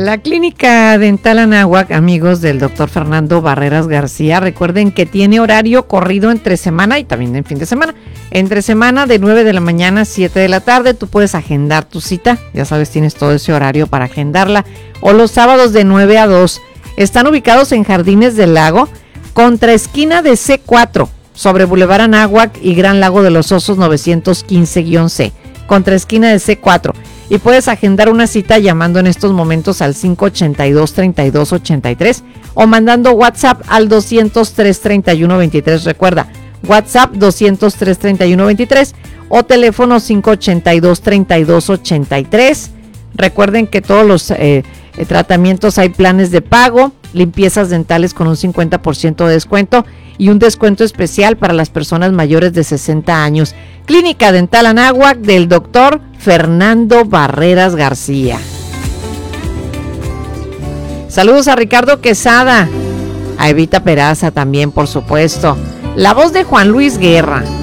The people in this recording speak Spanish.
La Clínica Dental Anáhuac, amigos del doctor Fernando Barreras García, recuerden que tiene horario corrido entre semana y también en fin de semana. Entre semana de 9 de la mañana a 7 de la tarde, tú puedes agendar tu cita, ya sabes, tienes todo ese horario para agendarla. O los sábados de 9 a 2. Están ubicados en Jardines del Lago, contra esquina de C4, sobre Boulevard Anáhuac y Gran Lago de los Osos 915-C, contra esquina de C4. Y puedes agendar una cita llamando en estos momentos al 582-3283 o mandando WhatsApp al 203-3123. Recuerda, WhatsApp 203-3123 o teléfono 582-3283. Recuerden que todos los tratamientos hay planes de pago, limpiezas dentales con un 50% de descuento y un descuento especial para las personas mayores de 60 años. Clínica Dental Anáhuac del doctor Fernando Barreras García. Saludos a Ricardo Quesada, a Evita Peraza también, por supuesto. La voz de Juan Luis Guerra.